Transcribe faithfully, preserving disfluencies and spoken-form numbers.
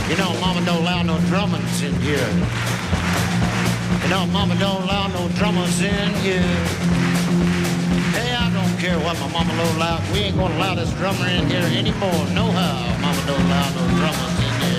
You know, Mama don't allow no drummers in here. You know, Mama don't allow no drummers in here. Hey, I don't care what my mama don't allow. We ain't gonna allow this drummer in here anymore. No how. Mama don't allow no drummers in here.